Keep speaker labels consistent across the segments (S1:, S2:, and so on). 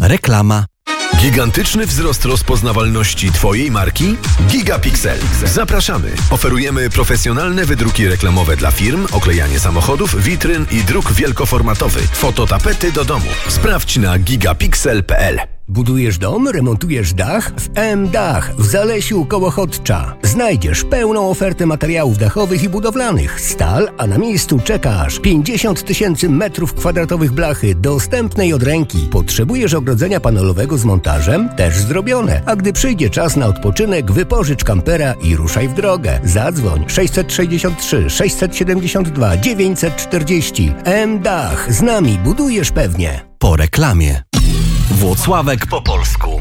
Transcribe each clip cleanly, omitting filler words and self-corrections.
S1: Reklama.
S2: Gigantyczny wzrost rozpoznawalności Twojej marki? Gigapixel. Zapraszamy. Oferujemy profesjonalne wydruki reklamowe dla firm, oklejanie samochodów, witryn i druk wielkoformatowy, fototapety do domu. Sprawdź na gigapixel.pl.
S3: Budujesz dom, remontujesz dach? W M-Dach w Zalesiu koło Chodcza znajdziesz pełną ofertę materiałów dachowych i budowlanych. Stal, a na miejscu czeka aż 50 000 metrów kwadratowych blachy dostępnej od ręki. Potrzebujesz ogrodzenia panelowego z montażem? Też zrobione. A gdy przyjdzie czas na odpoczynek, wypożycz kampera i ruszaj w drogę. Zadzwoń 663 672 940. M-Dach. Z nami budujesz pewnie.
S1: Po reklamie. Włocławek po polsku.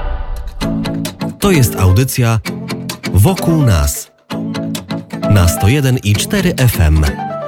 S1: To jest audycja Wokół nas na 101,4 FM.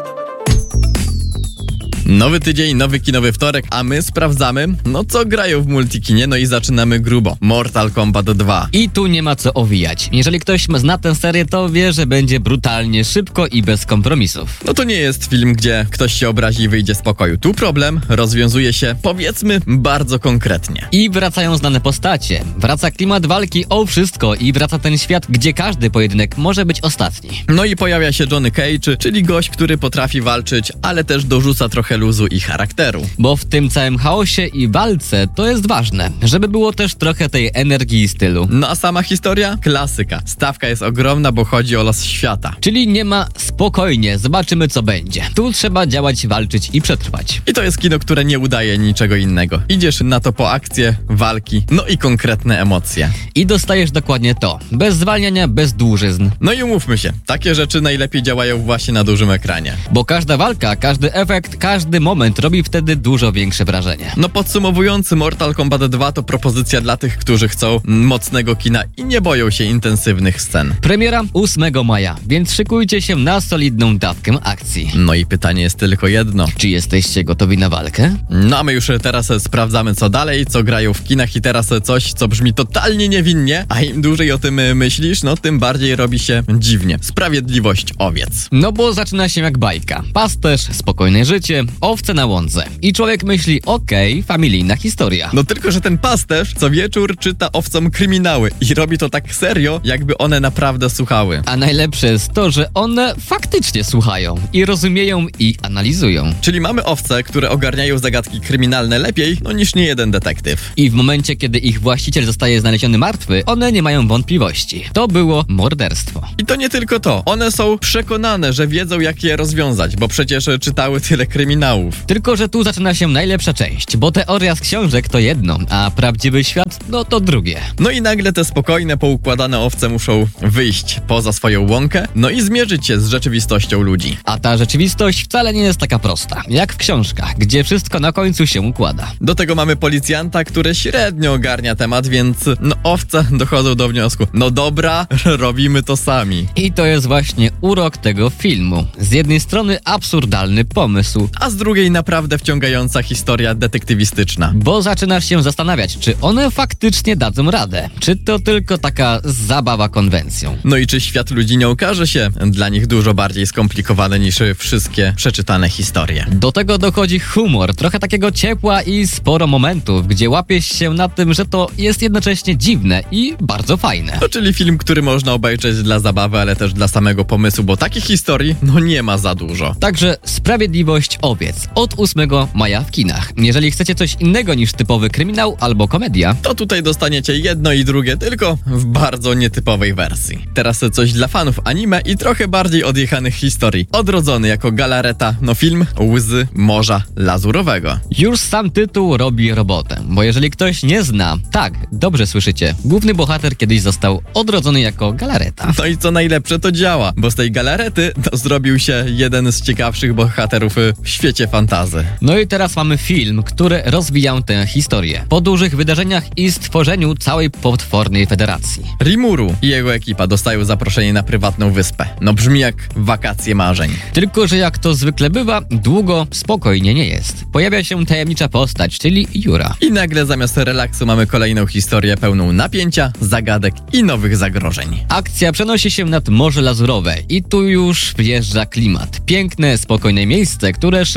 S4: Nowy tydzień, nowy kinowy wtorek, a my sprawdzamy, co grają w Multikinie, i zaczynamy grubo. Mortal Kombat 2.
S5: I tu nie ma co owijać. Jeżeli ktoś zna tę serię, to wie, że będzie brutalnie, szybko i bez kompromisów.
S4: To nie jest film, gdzie ktoś się obrazi i wyjdzie z pokoju. Tu problem rozwiązuje się, powiedzmy, bardzo konkretnie.
S5: I wracają znane postacie. Wraca klimat walki o wszystko i wraca ten świat, gdzie każdy pojedynek może być ostatni.
S4: I pojawia się Johnny Cage, czyli gość, który potrafi walczyć, ale też dorzuca trochę luzu i charakteru.
S5: Bo w tym całym chaosie i walce to jest ważne, żeby było też trochę tej energii i stylu.
S4: A sama historia? Klasyka. Stawka jest ogromna, bo chodzi o los świata.
S5: Czyli nie ma spokojnie, zobaczymy co będzie. Tu trzeba działać, walczyć i przetrwać.
S4: I to jest kino, które nie udaje niczego innego. Idziesz na to po akcje, walki, i konkretne emocje.
S5: I dostajesz dokładnie to. Bez zwalniania, bez dłużyzn.
S4: I umówmy się, takie rzeczy najlepiej działają właśnie na dużym ekranie.
S5: Bo każda walka, każdy efekt, każdy moment robi wtedy dużo większe wrażenie.
S4: Podsumowując, Mortal Kombat 2 to propozycja dla tych, którzy chcą mocnego kina i nie boją się intensywnych scen.
S5: Premiera 8 maja, więc szykujcie się na solidną dawkę akcji.
S4: I pytanie jest tylko jedno.
S5: Czy jesteście gotowi na walkę?
S4: A my już teraz sprawdzamy co dalej, co grają w kinach i teraz coś, co brzmi totalnie niewinnie, a im dłużej o tym myślisz, tym bardziej robi się dziwnie. Sprawiedliwość owiec.
S5: Bo zaczyna się jak bajka. Pasterz, spokojne życie, owce na łące. I człowiek myśli, okej, familijna historia.
S4: Tylko, że ten pasterz co wieczór czyta owcom kryminały i robi to tak serio, jakby one naprawdę słuchały.
S5: A najlepsze jest to, że one faktycznie słuchają i rozumieją i analizują.
S4: Czyli mamy owce, które ogarniają zagadki kryminalne lepiej, niż niejeden detektyw.
S5: I w momencie, kiedy ich właściciel zostaje znaleziony martwy, one nie mają wątpliwości. To było morderstwo.
S4: I to nie tylko to. One są przekonane, że wiedzą jak je rozwiązać, bo przecież czytały tyle kryminałów.
S5: Tylko, że tu zaczyna się najlepsza część, bo teoria z książek to jedno, a prawdziwy świat to drugie.
S4: I nagle te spokojne, poukładane owce muszą wyjść poza swoją łąkę, i zmierzyć się z rzeczywistością ludzi.
S5: A ta rzeczywistość wcale nie jest taka prosta, jak w książkach, gdzie wszystko na końcu się układa.
S4: Do tego mamy policjanta, który średnio ogarnia temat, więc owce dochodzą do wniosku, dobra, robimy to sami.
S5: I to jest właśnie urok tego filmu. Z jednej strony absurdalny pomysł,
S4: a z drugiej naprawdę wciągająca historia detektywistyczna.
S5: Bo zaczynasz się zastanawiać, czy one faktycznie dadzą radę, czy to tylko taka zabawa konwencją.
S4: I czy świat ludzi nie okaże się dla nich dużo bardziej skomplikowany niż wszystkie przeczytane historie.
S5: Do tego dochodzi humor, trochę takiego ciepła i sporo momentów, gdzie łapiesz się na tym, że to jest jednocześnie dziwne i bardzo fajne.
S4: Czyli film, który można obejrzeć dla zabawy, ale też dla samego pomysłu, bo takich historii nie ma za dużo.
S5: Także Sprawiedliwość owiec od 8 maja w kinach. Jeżeli chcecie coś innego niż typowy kryminał albo komedia,
S4: to tutaj dostaniecie jedno i drugie, tylko w bardzo nietypowej wersji. Teraz coś dla fanów anime i trochę bardziej odjechanych historii. Odrodzony jako galareta, film Łzy Morza Lazurowego.
S5: Już sam tytuł robi robotę, bo jeżeli ktoś nie zna, tak, dobrze słyszycie, główny bohater kiedyś został odrodzony jako galareta.
S4: I co najlepsze, to działa, bo z tej galarety zrobił się jeden z ciekawszych bohaterów w świecie fantasy.
S5: I teraz mamy film, który rozwija tę historię. Po dużych wydarzeniach i stworzeniu całej potwornej federacji.
S4: Rimuru i jego ekipa dostają zaproszenie na prywatną wyspę. Brzmi jak wakacje marzeń.
S5: Tylko, że jak to zwykle bywa, długo spokojnie nie jest. Pojawia się tajemnicza postać, czyli Jura.
S4: I nagle zamiast relaksu mamy kolejną historię pełną napięcia, zagadek i nowych zagrożeń.
S5: Akcja przenosi się nad Morze Lazurowe i tu już wjeżdża klimat. Piękne, spokojne miejsce, które szybko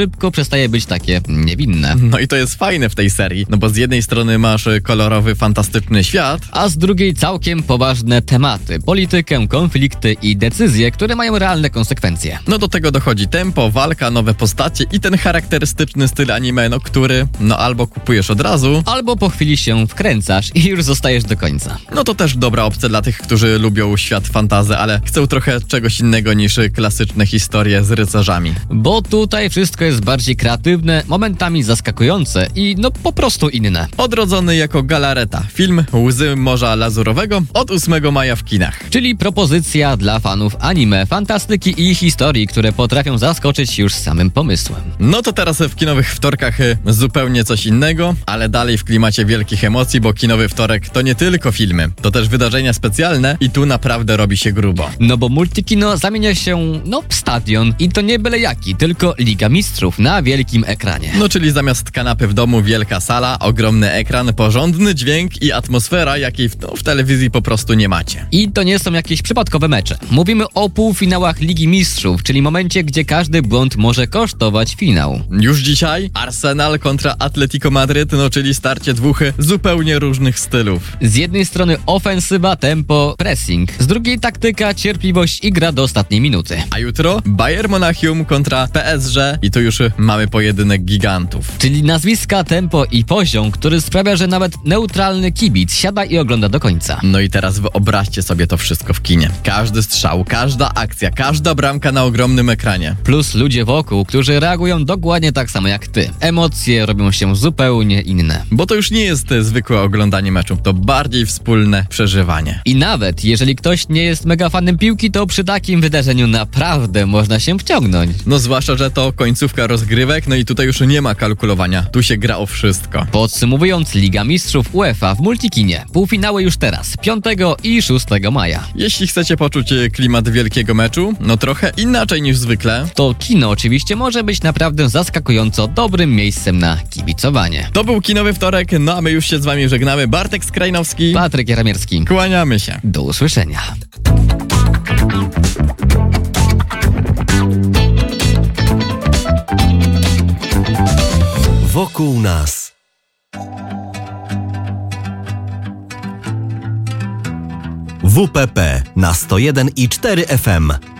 S5: szybko przestaje być takie niewinne.
S4: No i to jest fajne w tej serii, no bo z jednej strony masz kolorowy, fantastyczny świat,
S5: A z drugiej całkiem poważne tematy, politykę, konflikty i decyzje, które mają realne konsekwencje.
S4: no do tego dochodzi tempo, walka, nowe postacie i ten charakterystyczny styl anime, no który, no albo kupujesz od razu,
S5: Albo po chwili się wkręcasz i już zostajesz do końca.
S4: no to też dobra opcja dla tych, którzy lubią świat fantasy, ale chcą trochę czegoś innego niż klasyczne historie z rycerzami.
S5: Bo tutaj wszystko jest bardziej kreatywne, momentami zaskakujące i no po prostu inne.
S4: Odrodzony jako galareta, film Łzy Morza Lazurowego od 8 maja w kinach.
S5: Czyli propozycja dla fanów anime, fantastyki i historii, które potrafią zaskoczyć już samym pomysłem.
S4: No to teraz w kinowych wtorkach zupełnie coś innego, ale dalej w klimacie wielkich emocji, bo kinowy wtorek to nie tylko filmy, to też wydarzenia specjalne i tu naprawdę robi się grubo.
S5: No bo Multikino zamienia się, w stadion i to nie byle jaki, tylko Liga Mistrzów na wielkim ekranie.
S4: No czyli zamiast kanapy w domu wielka sala, ogromny ekran, porządny dźwięk i atmosfera, jakiej w telewizji po prostu nie macie.
S5: I to nie są jakieś przypadkowe mecze. Mówimy o półfinałach Ligi Mistrzów, czyli momencie, gdzie każdy błąd może kosztować finał.
S4: Już dzisiaj Arsenal kontra Atletico Madryt, no czyli starcie dwóch zupełnie różnych stylów.
S5: Z jednej strony ofensywa, tempo, pressing, z drugiej taktyka, cierpliwość i gra do ostatniej minuty.
S4: A jutro Bayern Monachium kontra PSG i tu już mamy pojedynek gigantów.
S5: Czyli nazwiska, tempo i poziom, który sprawia, że nawet neutralny kibic siada i ogląda do końca.
S4: No i teraz wyobraźcie sobie to wszystko w kinie. Każdy strzał, każda akcja, każda bramka na ogromnym ekranie.
S5: Plus ludzie wokół, którzy reagują dokładnie tak samo jak ty. Emocje robią się zupełnie inne.
S4: Bo to już nie jest zwykłe oglądanie meczu, to bardziej wspólne przeżywanie.
S5: I nawet jeżeli ktoś nie jest mega fanem piłki, to przy takim wydarzeniu naprawdę można się wciągnąć.
S4: No zwłaszcza, że to końcówka rozgrywek, no i tutaj już nie ma kalkulowania. Tu się gra o wszystko.
S5: Podsumowując, Liga Mistrzów UEFA w Multikinie. Półfinały już teraz, 5 i 6 maja.
S4: Jeśli chcecie poczuć klimat wielkiego meczu, no trochę inaczej niż zwykle,
S5: To kino oczywiście może być naprawdę zaskakująco dobrym miejscem na kibicowanie.
S4: to był kinowy wtorek, no a my już się z wami żegnamy. Bartek Skrajnowski,
S5: Patryk Jaramierski.
S4: kłaniamy się.
S5: Do usłyszenia.
S1: Wokół nas. WPP na 101,4 FM.